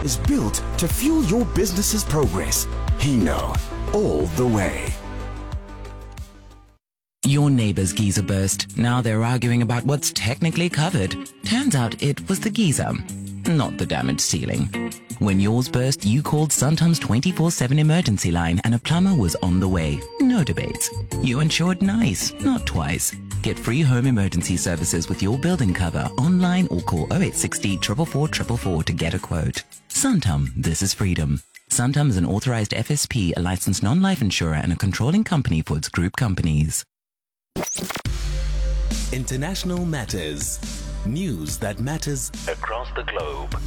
is built to fuel your business's progress. Hino, all the way. Your neighbor's geyser burst. Now they're arguing about what's technically covered. Turns out it was the geyser, not the damaged ceiling. When yours burst, you called Suntom's 24/7 emergency line and a plumber was on the way. No debates. You insured nice, not twice. Get free home emergency services with your building cover online or call 0860 444 444 to get a quote. Suntom, this is freedom. Suntom is an authorized FSP, a licensed non-life insurer and a controlling company for its group companies. International Matters. News that matters across the globe.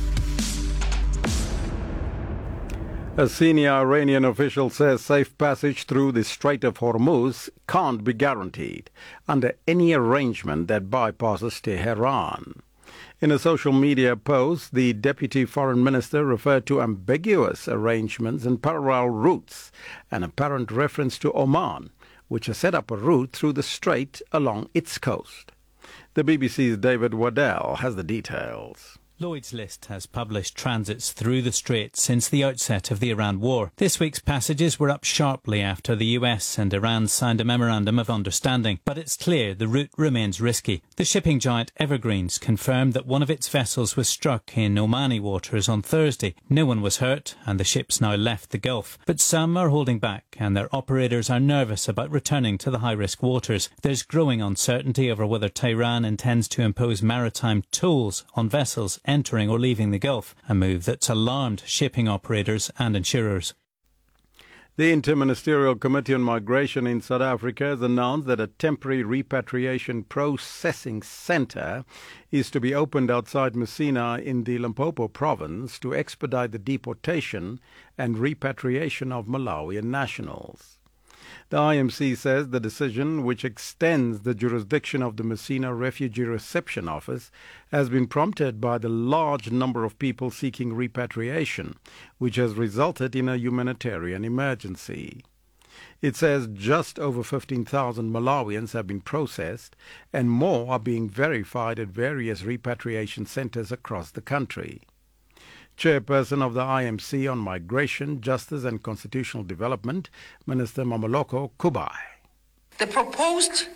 A senior Iranian official says safe passage through the Strait of Hormuz can't be guaranteed under any arrangement that bypasses Tehran. In a social media post, the deputy foreign minister referred to ambiguous arrangements and parallel routes, an apparent reference to Oman, which has set up a route through the strait along its coast. The BBC's David Waddell has the details. Lloyd's List has published transits through the strait since the outset of the Iran war. This week's passages were up sharply after the US and Iran signed a memorandum of understanding, but it's clear the route remains risky. The shipping giant Evergreens confirmed that one of its vessels was struck in Omani waters on Thursday. No one was hurt and the ship's now left the Gulf. But some are holding back and their operators are nervous about returning to the high-risk waters. There's growing uncertainty over whether Tehran intends to impose maritime tolls on vessels entering or leaving the Gulf, a move that's alarmed shipping operators and insurers. The Interministerial Committee on Migration in South Africa has announced that a temporary repatriation processing centre is to be opened outside Messina in the Limpopo province to expedite the deportation and repatriation of Malawian nationals. The IMC says the decision, which extends the jurisdiction of the Messina Refugee Reception Office, has been prompted by the large number of people seeking repatriation, which has resulted in a humanitarian emergency. It says just over 15,000 Malawians have been processed and more are being verified at various repatriation centres across the country. Chairperson of the IMC on Migration, Justice and Constitutional Development, Minister Mamoloko Kubai. The proposed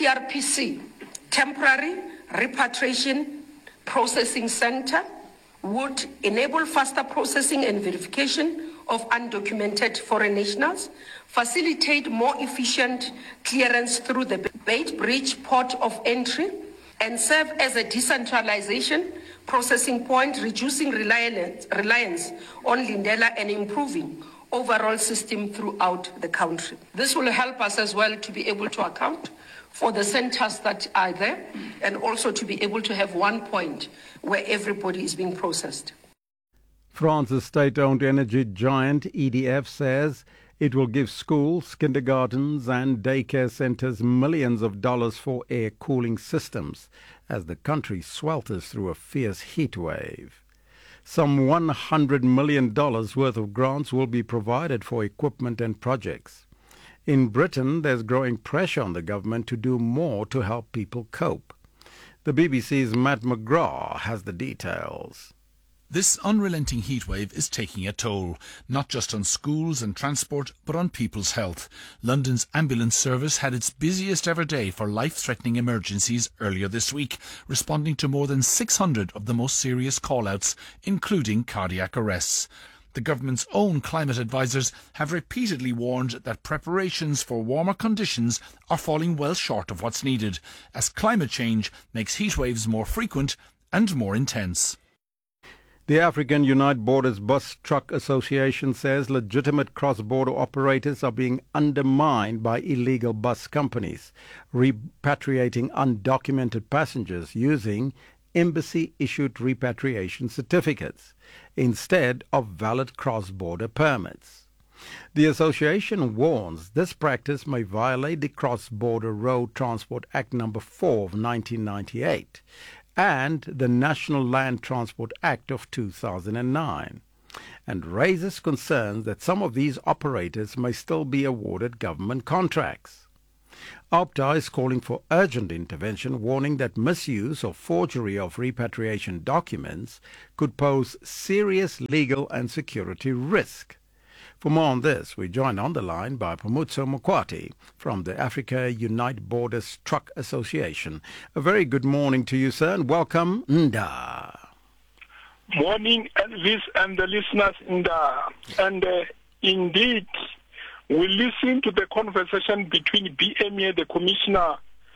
TRPC, Temporary Repatriation Processing Center, would enable faster processing and verification of undocumented foreign nationals, facilitate more efficient clearance through the Beitbridge port of entry, and serve as a decentralization processing point, reducing reliance on Lindela and improving overall system throughout the country. This will help us as well to be able to account for the centers that are there and also to be able to have one point where everybody is being processed. France's state-owned energy giant EDF says it will give schools, kindergartens and daycare centres millions of dollars for air cooling systems as the country swelters through a fierce heat wave. Some $100 million worth of grants will be provided for equipment and projects. In Britain, there's growing pressure on the government to do more to help people cope. The BBC's Matt McGraw has the details. This unrelenting heatwave is taking a toll, not just on schools and transport, but on people's health. London's ambulance service had its busiest ever day for life-threatening emergencies earlier this week, responding to more than 600 of the most serious call-outs, including cardiac arrests. The government's own climate advisers have repeatedly warned that preparations for warmer conditions are falling well short of what's needed, as climate change makes heatwaves more frequent and more intense. The African Unite Borders Bus Truck Association says legitimate cross-border operators are being undermined by illegal bus companies, repatriating undocumented passengers using embassy-issued repatriation certificates instead of valid cross-border permits. The association warns this practice may violate the Cross-Border Road Transport Act No. 4 of 1998 and the National Land Transport Act of 2009, and raises concerns that some of these operators may still be awarded government contracts. APTA is calling for urgent intervention, warning that misuse or forgery of repatriation documents could pose serious legal and security risk. For more on this, we join on the line by Phumuzo Mokwati from the Africa Unite Borders Truck Association. A very good morning to you, sir, and welcome, Nda. Morning, Elvis and the listeners, Nda. And indeed, we listen to the conversation between BMA, the Commissioner,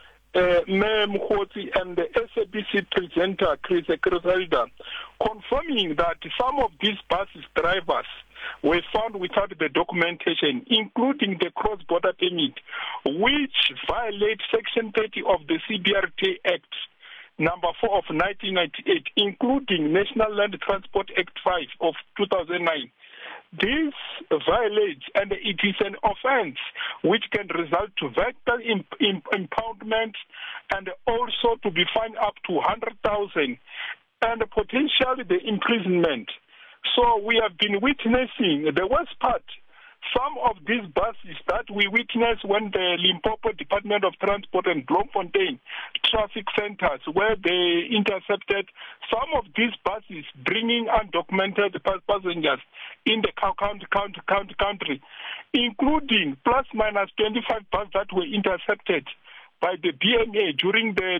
Mayor Mkhotsi, and the SABC presenter, Chris Griselda, confirming that some of these buses drivers were found without the documentation, including the cross-border permit, which violates Section 30 of the CBRT Act, number 4 of 1998, including National Land Transport Act 5 of 2009. This violates, and it is an offence which can result to vehicle impoundment and also to be fined up to 100,000 and potentially the imprisonment. So we have been witnessing the worst part. Some of these buses that we witnessed when the Limpopo Department of Transport and Bloemfontein traffic centers, where they intercepted some of these buses bringing undocumented passengers in the country, including plus minus 25 buses that were intercepted by the BMA during the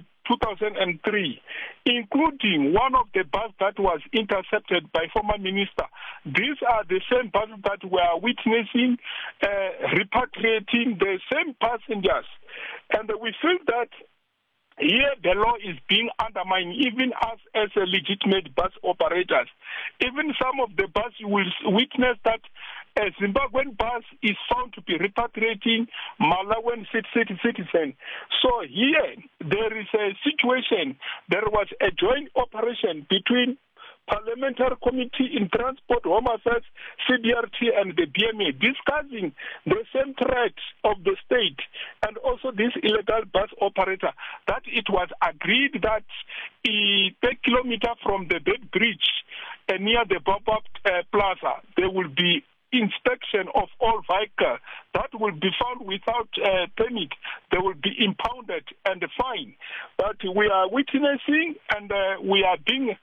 2003, including one of the buses that was intercepted by former minister. These are the same buses that we are witnessing repatriating the same passengers. And we feel that here the law is being undermined, even us as a legitimate bus operators. Even some of the bus will witness that a Zimbabwean bus is found to be repatriating Malawian citizen. So here there is a situation. There was a joint operation between Parliamentary Committee in Transport, Home Affairs, CBRT, and the BMA, discussing the same threat of the state and also this illegal bus operator, that it was agreed that 10 kilometers from the Bed Bridge near the Bobop Plaza, there will be inspection of all vehicles that will be found without permit. They will be impounded and fined. But we are witnessing and we are being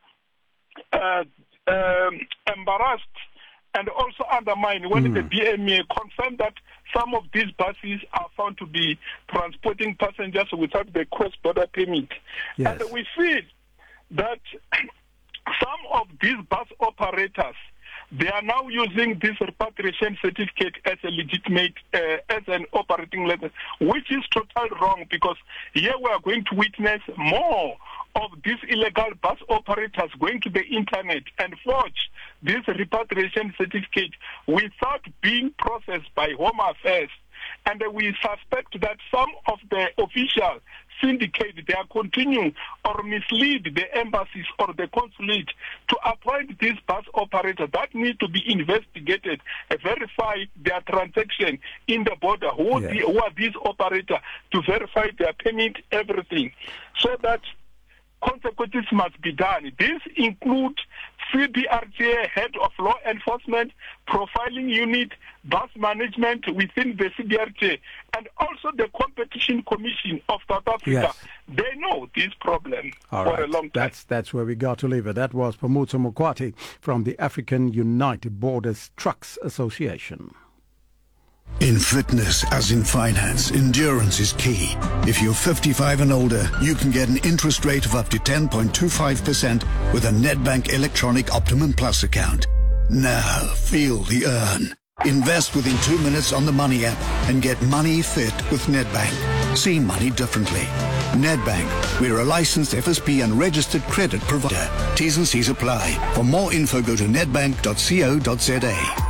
embarrassed and also undermined when the BMA confirmed that some of these buses are found to be transporting passengers without the cross-border permit. Yes. And we feel that some of these bus operators, they are now using this repatriation certificate as a legitimate, as an operating letter, which is totally wrong, because here we are going to witness more of these illegal bus operators going to the internet and forge this repatriation certificate without being processed by Home Affairs. And we suspect that some of the officials syndicate, they are continuing or mislead the embassies or the consulate to appoint these bus operators that need to be investigated and verify their transaction in the border. Who are these operators to verify their permit, everything, so that consequences must be done. This includes CBRT, head of law enforcement, profiling unit, bus management within the CBRT, and also the Competition Commission of South Africa. Yes. They know this problem for a long time. That's where we got to leave it. That was Phumuzo Mokwati from the African Unite Borders Trucks Association. In fitness, as in finance, endurance is key. If you're 55 and older, you can get an interest rate of up to 10.25% with a Nedbank Electronic Optimum Plus account. Now, feel the earn. Invest within 2 minutes on the Money app and get money fit with Nedbank. See money differently. Nedbank, we're a licensed FSP and registered credit provider. T's and C's apply. For more info, go to nedbank.co.za.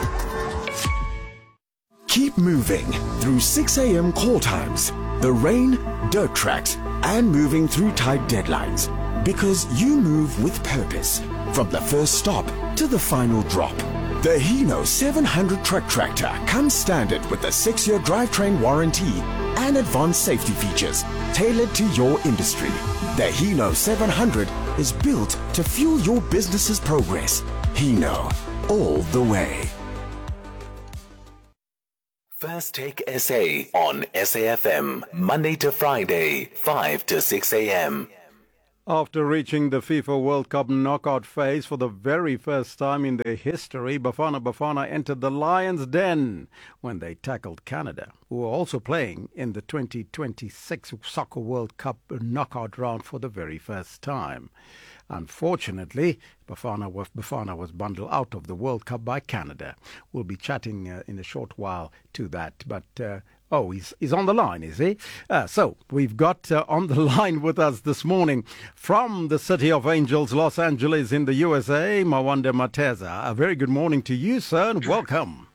Keep moving through 6 a.m. call times, the rain, dirt tracks, and moving through tight deadlines. Because you move with purpose. From the first stop to the final drop. The Hino 700 truck tractor comes standard with a 6-year drivetrain warranty and advanced safety features tailored to your industry. The Hino 700 is built to fuel your business's progress. Hino, all the way. First Take SA on SAFM, Monday to Friday, 5 to 6 a.m. After reaching the FIFA World Cup knockout phase for the very first time in their history, Bafana entered the Lions' Den when they tackled Canada, who were also playing in the 2026 Soccer World Cup knockout round for the very first time. Unfortunately, Bafana was bundled out of the World Cup by Canada. We'll be chatting in a short while to that, but... he's on the line, is he? So we've got on the line with us this morning from the City of Angels, Los Angeles in the USA, Mawande Mateza. A very good morning to you, sir, and welcome.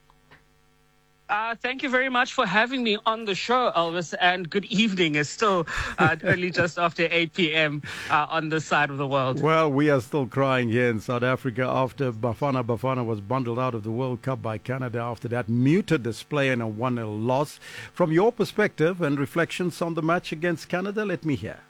Thank you very much for having me on the show, Elvis, and good evening. It's still only just after 8 p.m. On this side of the world. Well, we are still crying here in South Africa after Bafana was bundled out of the World Cup by Canada after that muted display and a 1-0 loss. From your perspective and reflections on the match against Canada, let me hear.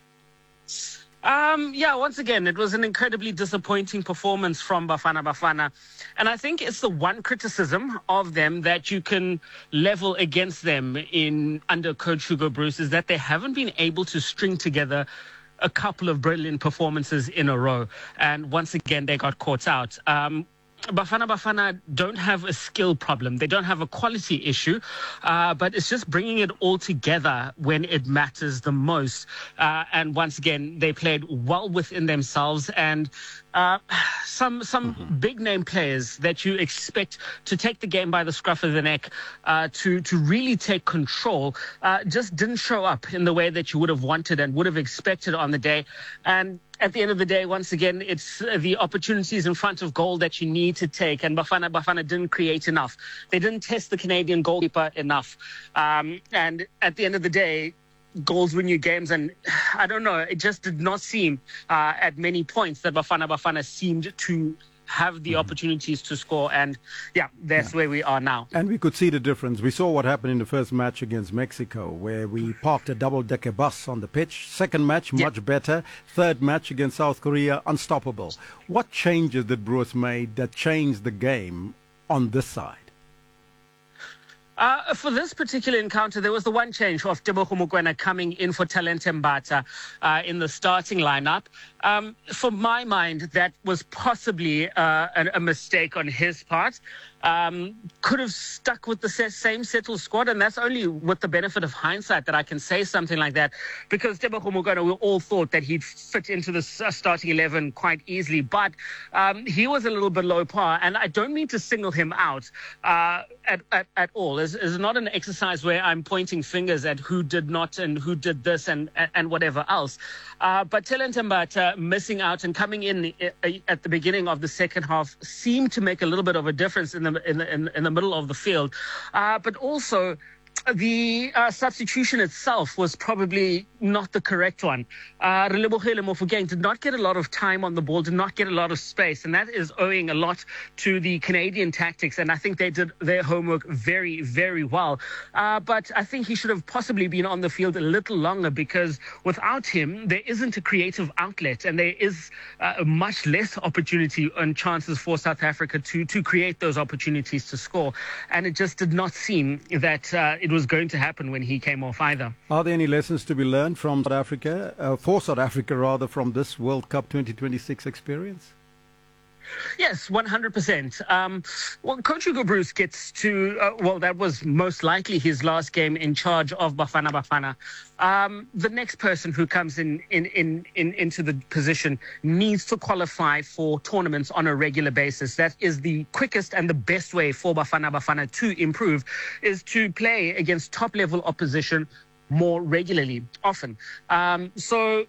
Once again, it was an incredibly disappointing performance from Bafana. And I think it's the one criticism of them that you can level against them under Coach Hugo Broos is that they haven't been able to string together a couple of brilliant performances in a row. And once again, they got caught out. Bafana don't have a skill problem. They don't have a quality issue, but it's just bringing it all together when it matters the most. And once again, they played well within themselves and some big name players that you expect to take the game by the scruff of the neck, to really take control, just didn't show up in the way that you would have wanted and would have expected on the day. And at the end of the day, once again, it's the opportunities in front of goal that you need to take. And Bafana didn't create enough. They didn't test the Canadian goalkeeper enough. And at the end of the day, goals win you games. And I don't know, it just did not seem at many points that Bafana seemed to have the opportunities to score, and that's where we are now. And we could see the difference. We saw what happened in the first match against Mexico, where we parked a double-decker bus on the pitch. Second match, much better. Third match against South Korea, unstoppable. What changes did Broos made that changed the game on this side? For this particular encounter, there was the one change of Tebogo Mokoena coming in for Talente Mbata in the starting lineup. For my mind, that was possibly a mistake on his part. Could have stuck with the same settled squad, and that's only with the benefit of hindsight that I can say something like that, because Tebogo Mokoena, we all thought that he'd fit into the starting 11 quite easily, but he was a little bit low par, and I don't mean to single him out at all. It's not an exercise where I'm pointing fingers at who did not and who did this and whatever else. But Talente Mbata missing out and coming in at the beginning of the second half seemed to make a little bit of a difference in the middle of the field. But also, the substitution itself was probably not the correct one. Relebohile Mofokeng did not get a lot of time on the ball, did not get a lot of space, and that is owing a lot to the Canadian tactics, and I think they did their homework very, very well. But I think he should have possibly been on the field a little longer, because without him, there isn't a creative outlet, and there is much less opportunity and chances for South Africa to create those opportunities to score. And it just did not seem that it was going to happen when he came off either. Are there any lessons to be learned from South Africa, from this World Cup 2026 experience? Yes, 100%. Well, Coach Hugo Broos gets to, that was most likely his last game in charge of Bafana. The next person who comes into the position needs to qualify for tournaments on a regular basis. That is the quickest and the best way for Bafana to improve, is to play against top-level opposition more regularly, often. So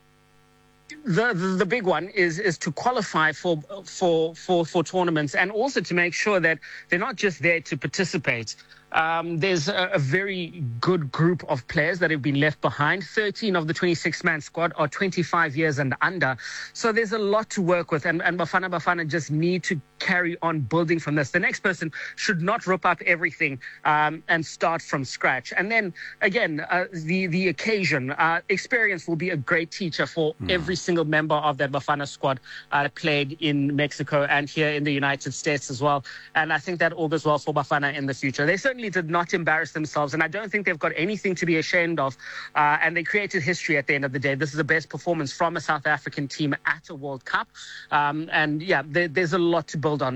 the big one is to qualify for tournaments, and also to make sure that they're not just there to participate. There's a very good group of players that have been left behind. 13 of the 26-man squad are 25 years and under. So there's a lot to work with, and Bafana just need to carry on building from this. The next person should not rip up everything and start from scratch. And then, again, the occasion. Experience will be a great teacher for every single member of that Bafana squad played in Mexico and here in the United States as well. And I think that augurs well for Bafana in the future. They certainly certainly did not embarrass themselves, and I don't think they've got anything to be ashamed of. And they created history at the end of the day. This is the best performance from a South African team at a World Cup. And yeah, there's a lot to build on.